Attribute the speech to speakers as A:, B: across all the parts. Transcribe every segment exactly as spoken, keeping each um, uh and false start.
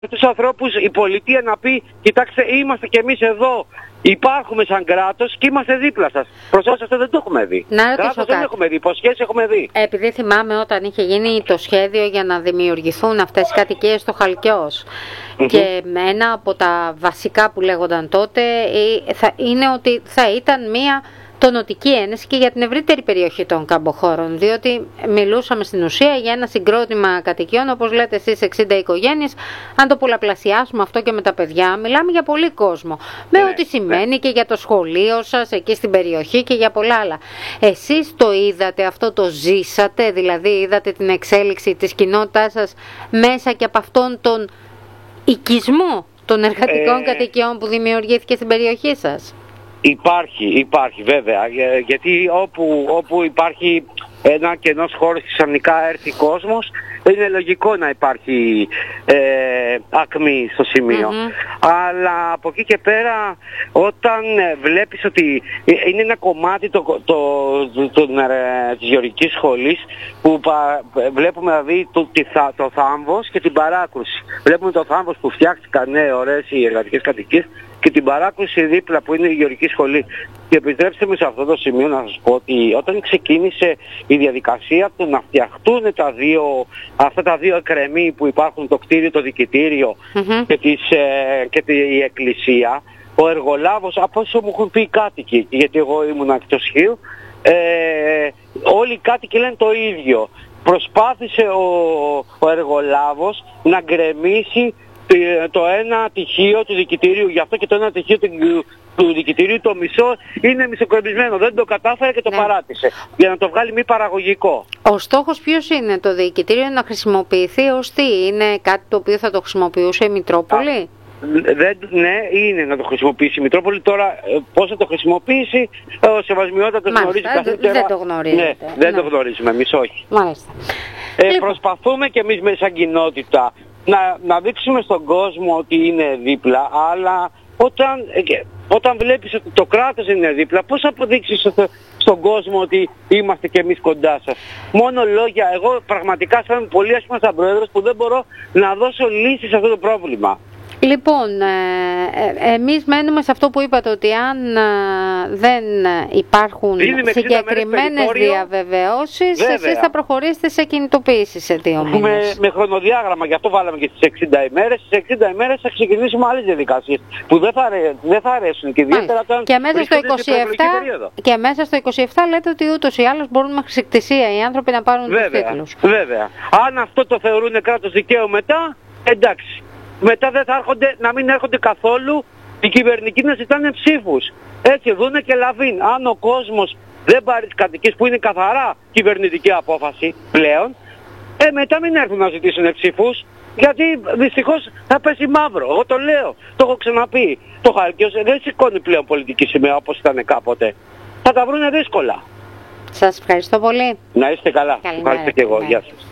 A: τους ανθρώπους η πολιτεία να πει, κοιτάξτε, είμαστε κι εμείς εδώ, υπάρχουμε σαν κράτος και είμαστε δίπλα σας. Προς όσο αυτό δεν το έχουμε δει. Κράτος δεν έχουμε δει, υποσχέσεις έχουμε δει.
B: Επειδή θυμάμαι όταν είχε γίνει το σχέδιο για να δημιουργηθούν αυτές οι κατοικίες στο Χαλκιός, mm-hmm. και ένα από τα βασικά που λέγονταν τότε είναι ότι θα ήταν μία τονοτική ένεση και για την ευρύτερη περιοχή των καμποχώρων, διότι μιλούσαμε στην ουσία για ένα συγκρότημα κατοικιών, όπως λέτε εσείς, εξήντα οικογένειες. Αν το πολλαπλασιάσουμε αυτό και με τα παιδιά, μιλάμε για πολύ κόσμο, με ναι, ό,τι σημαίνει ναι. και για το σχολείο σας εκεί στην περιοχή και για πολλά άλλα. Εσείς το είδατε αυτό, το ζήσατε, δηλαδή είδατε την εξέλιξη της κοινότητάς σας μέσα και από αυτόν τον οικισμό των εργατικών ε... κατοικιών που δημιουργήθηκε στην περιοχή σας?
A: Υπάρχει, υπάρχει βέβαια, γιατί όπου, όπου υπάρχει ένα κενός χώρος ξαφνικά έρθει κόσμος, είναι λογικό να υπάρχει ε, ακμή στο σημείο. Mm-hmm. Αλλά από εκεί και πέρα, όταν βλέπεις ότι είναι ένα κομμάτι το, το, το, το, ε, της γεωργικής σχολής που πα, βλέπουμε δηλαδή το, το, το θάμβος και την παράκρουση. Βλέπουμε το θάμβος που φτιάχτηκαν ναι, ωραίες οι εργατικές κατοικίες και την παράκρουση δίπλα που είναι η γεωργική σχολή. Και επιτρέψτε μου σε αυτό το σημείο να σας πω ότι όταν ξεκίνησε η διαδικασία του να φτιαχτούν τα δύο, αυτά τα δύο εκκρεμή που υπάρχουν, το κτίριο, το δικητήριο mm-hmm. και, τις, ε, και τη, η εκκλησία, ο εργολάβος, από όσο μου έχουν πει οι κάτοικοι, γιατί εγώ ήμουν εκτός Χίου, ε, όλοι οι κάτοικοι λένε το ίδιο. Προσπάθησε ο, ο εργολάβος να γκρεμίσει το ένα τυχείο του δικητηρίου, γι' αυτό και το ένα τυχείο του, του δικητηρίου το μισό είναι μισοκρεμισμένο, δεν το κατάφερε και το ναι. παράτησε, για να το βγάλει μη παραγωγικό.
B: Ο στόχος ποιος είναι? Το δικητήριο να χρησιμοποιηθεί ως τι? Είναι κάτι το οποίο θα το χρησιμοποιούσε η Μητρόπολη? Α,
A: δεν, ναι, είναι να το χρησιμοποιήσει η Μητρόπολη. Τώρα πώς θα το χρησιμοποιήσει, ο Σεβασμιότατος γνωρίζει
B: καλύτερα. Δεν το γνωρίζετε.
A: Ναι, δεν ναι. το γνωρίζουμε εμείς, όχι.
B: Μάλιστα.
A: Ε, λοιπόν. Προσπαθούμε και εμείς με σαν κοινότητα Να, να δείξουμε στον κόσμο ότι είναι δίπλα, αλλά όταν, όταν βλέπεις ότι το κράτος είναι δίπλα, πώς αποδείξεις στο, στον κόσμο ότι είμαστε και εμείς κοντά σας? Μόνο λόγια. Εγώ πραγματικά αισθάνομαι πολύ άσχημα σαν πρόεδρος που δεν μπορώ να δώσω λύση σε αυτό το πρόβλημα.
B: Λοιπόν, ε, εμείς μένουμε σε αυτό που είπατε, ότι αν ε, δεν υπάρχουν συγκεκριμένες διαβεβαιώσεις, βέβαια. Εσείς θα προχωρήσετε σε κινητοποίηση σε δύο μήνες.
A: Με, με χρονοδιάγραμμα, γι' αυτό βάλαμε και στις εξήντα ημέρες. Στις εξήντα ημέρες θα ξεκινήσουμε άλλες διαδικασίες που δεν θα, δεν θα αρέσουν και ιδιαίτερα όταν
B: και μέσα, στο είκοσι επτά, και μέσα στο είκοσι επτά λέτε ότι ούτως ή άλλως μπορούν με χρησικτησία οι άνθρωποι να πάρουν
A: βέβαια,
B: τους τίτλους.
A: Βέβαια. Αν αυτό το θεωρούν κράτος δικαίου μετά, εντάξει. Μετά δεν θα έρχονται, να μην έρχονται καθόλου οι κυβερνικοί να ζητάνε ψήφους. Έτσι δούνε και λαβίν. Αν ο κόσμος δεν πάρει τις κατοικίες που είναι καθαρά κυβερνητική απόφαση πλέον, ε, μετά μην έρθουν να ζητήσουν ψήφους, γιατί δυστυχώς θα πέσει μαύρο. Εγώ το λέω, το έχω ξαναπεί. Το Χαλκιός δεν σηκώνει πλέον πολιτική σημαία όπως ήταν κάποτε. Θα τα βρούνε δύσκολα.
B: Σας ευχαριστώ πολύ.
A: Να είστε καλά. Ευχαριστώ και εγώ. Γεια σας.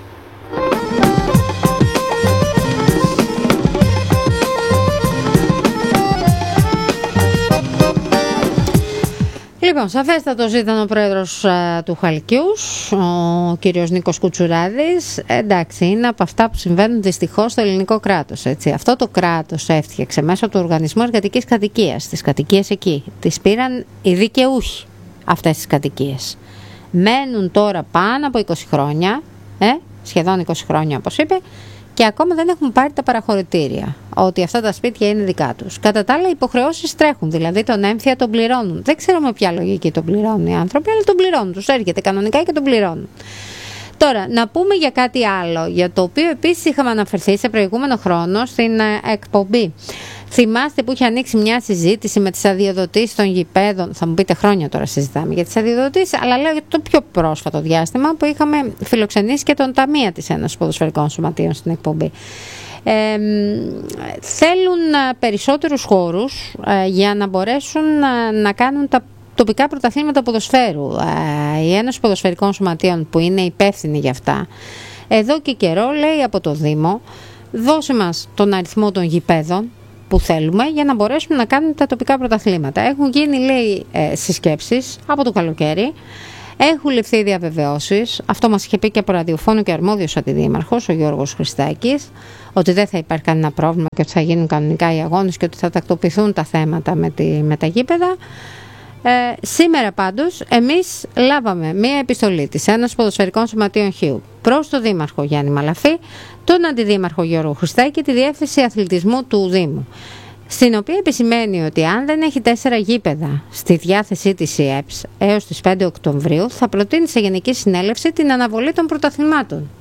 B: Λοιπόν, σαφέστατος ήταν ο πρόεδρος α, του Χαλκιούς, ο κύριος Νίκος Κουτσουράδης. Εντάξει, είναι από αυτά που συμβαίνουν δυστυχώς στο ελληνικό κράτος. Έτσι. Αυτό το κράτος έφτιαξε μέσω του Οργανισμού Εργατικής Κατοικίας, τις κατοικίες εκεί. Τις πήραν οι δικαιούχοι αυτές τις κατοικίες. Μένουν τώρα πάνω από είκοσι χρόνια, ε, σχεδόν είκοσι χρόνια όπως είπε, και ακόμα δεν έχουν πάρει τα παραχωρητήρια ότι αυτά τα σπίτια είναι δικά τους. Κατά τα άλλα, οι υποχρεώσεις τρέχουν, δηλαδή τον έμφυα τον πληρώνουν. Δεν ξέρω με ποια λογική τον πληρώνουν οι άνθρωποι, αλλά τον πληρώνουν. Τους έρχεται κανονικά και τον πληρώνουν. Τώρα, να πούμε για κάτι άλλο, για το οποίο επίσης είχαμε αναφερθεί σε προηγούμενο χρόνο στην εκπομπή. Θυμάστε που είχε ανοίξει μια συζήτηση με τις αδειοδοτήσεις των γηπέδων? Θα μου πείτε, χρόνια τώρα συζητάμε για τις αδειοδοτήσεις, αλλά λέω για το πιο πρόσφατο διάστημα που είχαμε φιλοξενήσει και τον ταμεία της Ένωσης Ποδοσφαιρικών Σωματείων στην εκπομπή. Ε, θέλουν περισσότερους χώρους ε, για να μπορέσουν ε, να κάνουν τα τοπικά πρωταθλήματα ποδοσφαίρου. Ε, η Ένωση Ποδοσφαιρικών Σωματείων που είναι υπεύθυνη για αυτά, εδώ και καιρό λέει από το Δήμο, δώσε μας τον αριθμό των γηπέδων που θέλουμε για να μπορέσουμε να κάνουμε τα τοπικά πρωταθλήματα. Έχουν γίνει, λέει, ε, συσκέψεις από το καλοκαίρι. Έχουν ληφθεί διαβεβαιώσεις, αυτό μας είχε πει και από ραδιοφώνου και αρμόδιος αντιδήμαρχος, ο Γιώργος Χριστάκης, ότι δεν θα υπάρχει κανένα πρόβλημα και ότι θα γίνουν κανονικά οι αγώνες και ότι θα τακτοποιηθούν τα θέματα με, τη, με τα γήπεδα. Ε, σήμερα πάντως εμείς λάβαμε μία επιστολή της Ένωσης Ποδοσφαιρικών Σωματείων Χίου προς τον Δήμαρχο Γιάννη Μαλαφή, τον Αντιδήμαρχο Γιώργο Χριστάκη και τη Διεύθυνση Αθλητισμού του Δήμου, στην οποία επισημαίνει ότι αν δεν έχει τέσσερα γήπεδα στη διάθεσή της η ΕΠΣ έως τις πέντε Οκτωβρίου, θα προτείνει σε Γενική Συνέλευση την αναβολή των πρωταθλημάτων.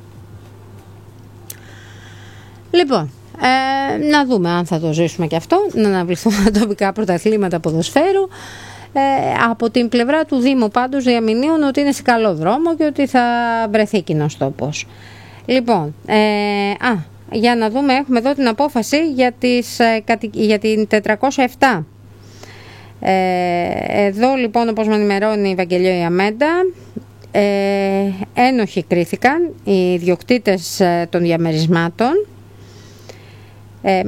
B: Λοιπόν, ε, να δούμε αν θα το ζήσουμε και αυτό, να αναβληθούν τα τοπικά πρωταθλήματα ποδοσφαίρου. Ε, από την πλευρά του Δήμου πάντως διαμηνύουν ότι είναι σε καλό δρόμο και ότι θα βρεθεί κοινός τόπος. Λοιπόν, ε, α, για να δούμε, έχουμε εδώ την απόφαση για, τις, για την τετρακόσια επτά. Ε, εδώ λοιπόν, όπως με ενημερώνει η Ευαγγελία Ιαμέντα, ε, ένοχοι κρίθηκαν οι ιδιοκτήτες των διαμερισμάτων. Ε,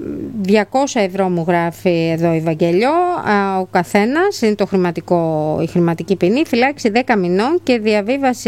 B: διακόσια ευρώ μου γράφει εδώ η Ευαγγελιό, ο καθένας, είναι το χρηματικό, η χρηματική ποινή, φυλάξη δέκα μηνών και διαβίβαση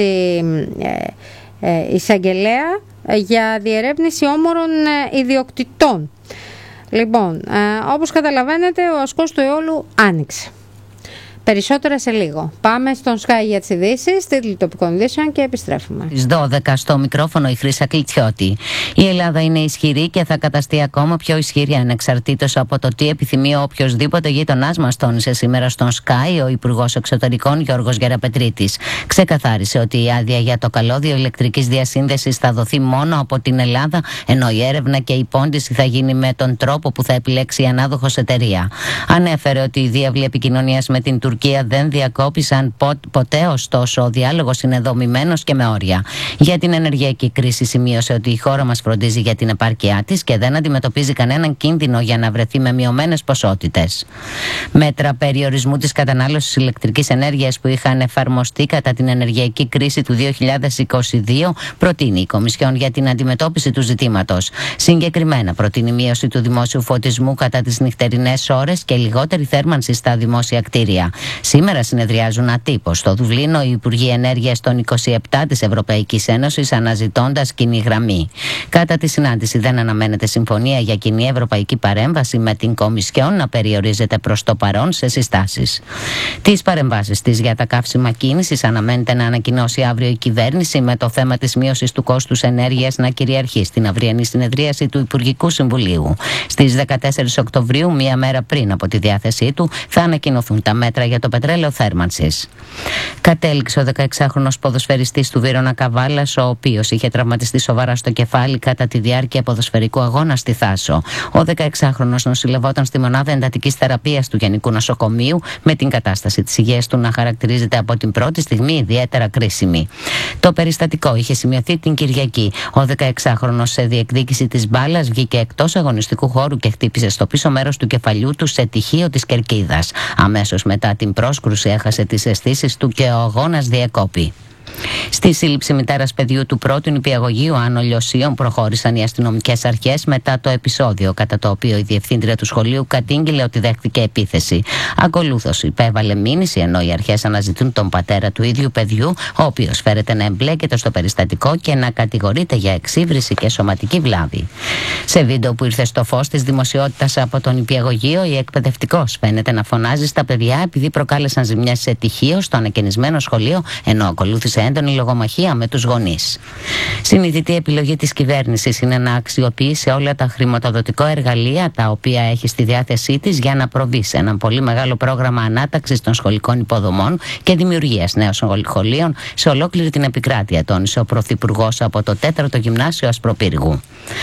B: ε, ε, εισαγγελέα για διερεύνηση όμορων ε, ιδιοκτητών. Λοιπόν, ε, όπως καταλαβαίνετε, ο ασκός του αιώλου άνοιξε. Περισσότερα σε λίγο. Πάμε στον Sky για τις ειδήσεις, τίτλοι τοπικών ειδήσεων και επιστρέφουμε.
C: Στις δώδεκα στο μικρόφωνο η Χρύσα Κλιτσιώτη. Η Ελλάδα είναι ισχυρή και θα καταστεί ακόμα πιο ισχυρή ανεξαρτήτως από το τι επιθυμεί οποιοδήποτε γείτονάς μας, τόνισε σήμερα στον Sky ο Υπουργός Εξωτερικών Γιώργος Γεραπετρίτης. Ξεκαθάρισε ότι η άδεια για το καλώδιο ηλεκτρικής διασύνδεσης θα δοθεί μόνο από την Ελλάδα, ενώ η έρευνα και η πόντιση θα γίνει με τον τρόπο που θα επιλέξει η ανάδοχος εταιρεία. Ανέφερε ότι οι διάβλοι επικοινωνίας με την Τουρκία Τουρκία δεν διακόπησαν ποτέ, ωστόσο ο διάλογος είναι δομημένος και με όρια. Για την ενεργειακή κρίση σημείωσε ότι η χώρα μας φροντίζει για την επάρκειά της και δεν αντιμετωπίζει κανέναν κίνδυνο για να βρεθεί με μειωμένες ποσότητες. Μέτρα περιορισμού της κατανάλωσης ηλεκτρικής ενέργειας που είχαν εφαρμοστεί κατά την ενεργειακή κρίση του δύο χιλιάδες είκοσι δύο προτείνει η Κομισιόν για την αντιμετώπιση του ζητήματος. Συγκεκριμένα προτείνει μείωση του δημόσιου φωτισμού κατά τις νυχτερινές ώρες και λιγότερη θέρμανση στα δημόσια κτίρια. Σήμερα συνεδριάζουν ατύπως στο Δουβλίνο οι Υπουργοί Ενέργειας των είκοσι επτά της Ευρωπαϊκής Ένωσης, αναζητώντας κοινή γραμμή. Κατά τη συνάντηση δεν αναμένεται συμφωνία για κοινή ευρωπαϊκή παρέμβαση, με την Κομισιόν να περιορίζεται προς το παρόν σε συστάσεις. Τις παρεμβάσεις της για τα καύσιμα κίνησης αναμένεται να ανακοινώσει αύριο η κυβέρνηση, με το θέμα της μείωσης του κόστους ενέργειας να κυριαρχεί στην αυριανή συνεδρίαση του Υπουργικού Συμβουλίου. Στις δεκατέσσερις Οκτωβρίου, μία μέρα πριν από τη διάθεσή του, θα ανακοινωθούν τα μέτρα για το πετρέλαιο θέρμανσης. Κατέληξε ο δεκαεξάχρονος ποδοσφαιριστής του Βύρωνα Καβάλας, ο οποίος είχε τραυματιστεί σοβαρά στο κεφάλι κατά τη διάρκεια ποδοσφαιρικού αγώνα στη Θάσο. Ο δεκαεξάχρονος νοσηλευόταν στη μονάδα εντατικής θεραπείας του Γενικού Νοσοκομείου, με την κατάσταση της υγείας του να χαρακτηρίζεται από την πρώτη στιγμή ιδιαίτερα κρίσιμη. Το περιστατικό είχε σημειωθεί την Κυριακή. Ο δεκαεξάχρονος, σε διεκδίκηση της μπάλας, βγήκε εκτός αγωνιστικού χώρου και χτύπησε στο πίσω μέρος του κεφαλιού του σε τυχείο της κερκίδας. Αμέσως μετά την πρόσκρουση έχασε τις αισθήσεις του και ο αγώνας διεκόπη. Στη σύλληψη μητέρας παιδιού του πρώτου νηπιαγωγείου Άνω Λιωσίων προχώρησαν οι αστυνομικές αρχές μετά το επεισόδιο, κατά το οποίο η διευθύντρια του σχολείου κατήγγειλε ότι δέχτηκε επίθεση. Ακολούθως υπέβαλε μήνυση, ενώ οι αρχές αναζητούν τον πατέρα του ίδιου παιδιού, ο οποίος φέρεται να εμπλέκεται στο περιστατικό και να κατηγορείται για εξύβριση και σωματική βλάβη. Σε βίντεο που ήρθε στο φως της δημοσιότητας από τον νηπιαγωγείο, η εκπαιδευτικός φαίνεται να φωνάζει στα παιδιά επειδή προκάλεσαν ζημιές σε τυχείο στο ανακαινισμένο σχολείο, ενώ ακολούθησε έντονη λογομαχία με τους γονείς. Συνειδητή επιλογή της κυβέρνησης είναι να αξιοποιήσει όλα τα χρηματοδοτικά εργαλεία τα οποία έχει στη διάθεσή της για να προβεί σε ένα πολύ μεγάλο πρόγραμμα ανάταξης των σχολικών υποδομών και δημιουργίας νέων σχολείων σε ολόκληρη την επικράτεια, τόνισε ο Πρωθυπουργός από το τέταρτο Γυμνάσιο Ασπροπύργου.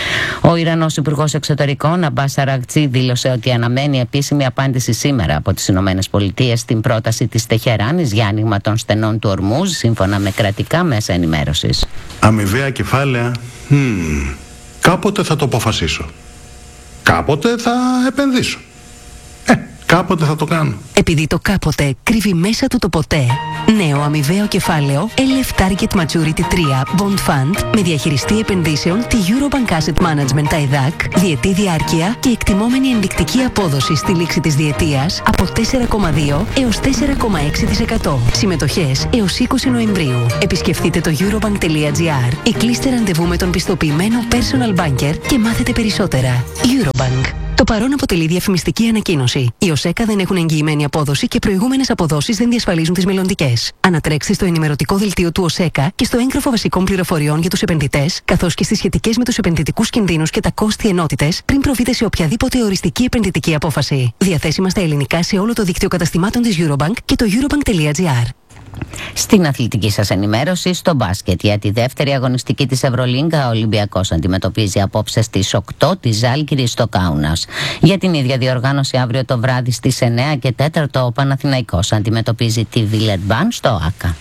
C: Ο Ιρανός Υπουργός Εξωτερικών Αμπάς Αραγτσί δήλωσε ότι αναμένει επίσημη απάντηση σήμερα από τις ΗΠΑ στην πρόταση της Τεχεράνης για άνοιγμα των στενών του Ορμούζ, σύμφωνα με κρατικά μέσα ενημέρωσης.
D: Αμοιβαία κεφάλαια. Hmm. Κάποτε θα το αποφασίσω. Κάποτε θα επενδύσω. Ε, Κάποτε θα το κάνω.
E: Επειδή το κάποτε κρύβει μέσα του το ποτέ. Νέο αμοιβαίο κεφάλαιο Ελ Εφ Target Maturity τρία Bond Fund με διαχειριστή επενδύσεων τη Eurobank Asset Management ΑΕΔ Ι Σ Σ, διετή διάρκεια και εκτιμόμενη ενδεικτική απόδοση στη λήξη της διετίας από τέσσερα κόμμα δύο έως τέσσερα κόμμα έξι τοις εκατό. Συμμετοχές έως είκοσι Νοεμβρίου. Επισκεφτείτε το eurobank τελεία gr ή κλείστε ραντεβού με τον πιστοποιημένο personal banker και μάθετε περισσότερα. Eurobank. Το παρόν αποτελεί διαφημιστική ανακοίνωση. Οι ΟΣΕΚΑ δεν έχουν εγγυημένη απόδοση και προηγούμενες αποδόσεις δεν διασφαλίζουν τις μελλοντικές. Ανατρέξτε στο ενημερωτικό δελτίο του ΟΣΕΚΑ και στο έγγραφο βασικών πληροφοριών για τους επενδυτές, καθώς και στις σχετικές με τους επενδυτικούς κινδύνους και τα κόστη ενότητες, πριν προβείτε σε οποιαδήποτε οριστική επενδυτική απόφαση. Διαθέσιμα στα ελληνικά σε όλο το δίκτυο καταστημάτων της Eurobank και το eurobank τελεία gr.
C: Στην αθλητική σας ενημέρωση, στο μπάσκετ για τη δεύτερη αγωνιστική της Ευρωλίγκα, ο Ολυμπιακός αντιμετωπίζει απόψε στις οκτώ τη Ζάλγκιρη στο Κάουνας. Για την ίδια διοργάνωση αύριο το βράδυ στις εννιά και τέσσερα ο Παναθηναϊκός αντιμετωπίζει τη Βιλερμπάν στο ΆΚΑ.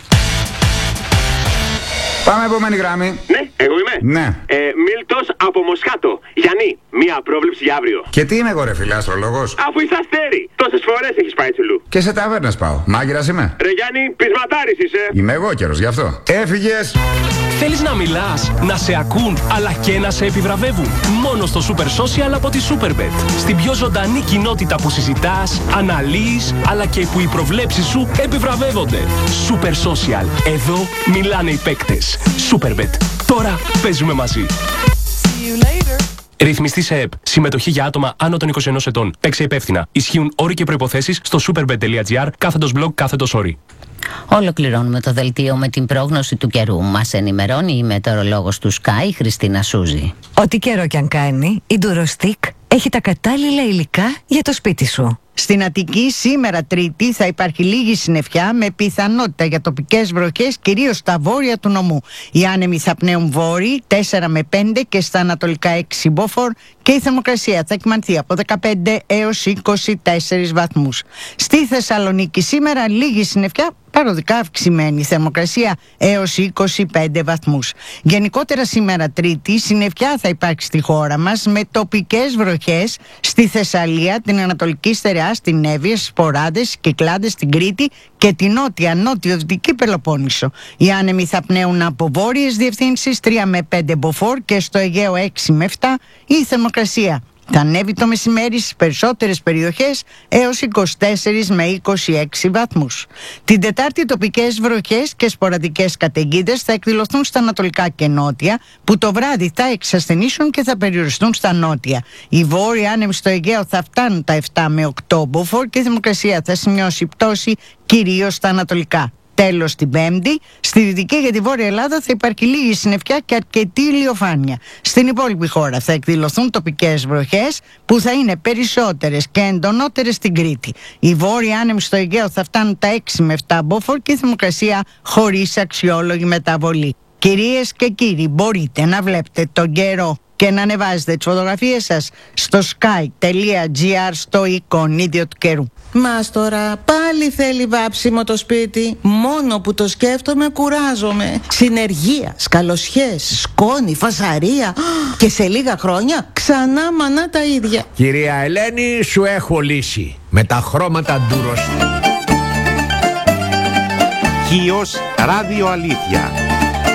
F: Πάμε επόμενη γραμμή.
G: Ναι, εγώ είμαι.
F: Ναι.
G: Ε, Μίλτος από Μοσχάτο. Γιάννη, μία πρόβλεψη για αύριο.
F: Και τι είμαι εγώ ρε φίλε, αστρολόγος?
G: Αφού είσαι αστέρι. Τόσες φορές έχεις πάει τσουλού.
F: Και σε ταβέρνες πάω. Μάγειρας είμαι.
G: Ρε Γιάννη, πεισματάρης είσαι.
F: Είμαι εγώ καιρός γι' αυτό. Έφυγες.
H: Θέλεις να μιλάς, να σε ακούν, αλλά και να σε επιβραβεύουν? Μόνο στο Super Social από τη Superbet. Στην πιο ζωντανή κοινότητα που συζητάς, αναλύεις, αλλά και που οι προβλέψεις σου επιβραβεύονται. Super Social. Εδώ μιλάνε οι παίκτες. Superbet. Τώρα παίζουμε μαζί. Ρυθμιστή σε ΕΠ. Συμμετοχή για άτομα άνω των είκοσι ενός ετών. Παίξε υπεύθυνα. Ισχύουν όροι και προϋποθέσεις στο superbet τελεία gr κάθετος blog κάθετος όροι.
C: Ολοκληρώνουμε το δελτίο με την πρόγνωση του καιρού. Μας ενημερώνει η μετεωρολόγος του Sky, η Χριστίνα Σούζη.
I: Ό,τι καιρό κι αν κάνει, η Durostick έχει τα κατάλληλα υλικά για το σπίτι σου.
J: Στην Αττική σήμερα Τρίτη θα υπάρχει λίγη συννεφιά με πιθανότητα για τοπικές βροχές, κυρίως στα βόρεια του νομού. Οι άνεμοι θα πνέουν βόρειοι τέσσερα με πέντε και στα ανατολικά έξι μποφόρ και η θερμοκρασία θα εκμανθεί από δεκαπέντε έως είκοσι τέσσερις βαθμούς. Στη Θεσσαλονίκη σήμερα λίγη συννεφιά, παροδικά αυξημένη θερμοκρασία έως είκοσι πέντε βαθμούς. Γενικότερα σήμερα Τρίτη συννεφιά θα υπάρξει στη χώρα μας με τοπικές βροχές στη Θεσσαλία, την Ανατολική Στερεά, στην Εύβοια, στις Ποράδες, Κυκλάδες, στην Κρήτη και την νότια νότιο-δυτική Πελοπόννησο. Οι άνεμοι θα πνέουν από βόρειες διευθύνσεις τρία με πέντε μποφόρ και στο Αιγαίο έξι με επτά. Η θερμοκρασία θα ανέβει το μεσημέρι στις περισσότερες περιοχές έως είκοσι τέσσερα με είκοσι έξι βαθμούς. Την Τετάρτη τοπικές βροχές και σποραδικές καταιγίδες θα εκδηλωθούν στα ανατολικά και νότια, που το βράδυ θα εξασθενήσουν και θα περιοριστούν στα νότια. Οι βόρειοι άνεμοι στο Αιγαίο θα φτάνουν τα επτά με οκτώ μποφόρ και η θερμοκρασία θα σημειώσει πτώση κυρίως στα ανατολικά. Τέλος την Πέμπτη, στη Δυτική και τη Βόρεια Ελλάδα θα υπάρχει λίγη συννεφιά και αρκετή ηλιοφάνεια. Στην υπόλοιπη χώρα θα εκδηλωθούν τοπικές βροχές που θα είναι περισσότερες και εντονότερες στην Κρήτη. Οι βόρειοι άνεμοι στο Αιγαίο θα φτάνουν τα έξι με επτά μποφόρ και η θερμοκρασία χωρίς αξιόλογη μεταβολή. Κυρίες και κύριοι, μπορείτε να βλέπετε τον καιρό και να ανεβάζετε τις φωτογραφίες σας στο sky τελεία gr στο εικονίδιο του καιρού.
K: Μας τώρα πάλι θέλει βάψιμο το σπίτι. Μόνο που το σκέφτομαι κουράζομαι. Συνεργεία, σκαλωσιές, σκόνη, φασαρία. Και σε λίγα χρόνια ξανά μανά τα ίδια.
L: Κυρία Ελένη, σου έχω λύση. Με τα χρώματα Durostick.
M: Χίος Ράδιο Αλήθεια.